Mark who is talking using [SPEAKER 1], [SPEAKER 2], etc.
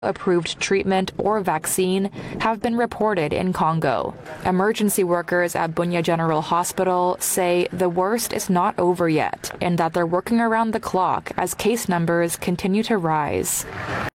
[SPEAKER 1] approved treatment or vaccine have been reported in Congo. Emergency workers at Bunia General Hospital say the worst is not over yet and that they're working around the clock as case numbers continue to rise.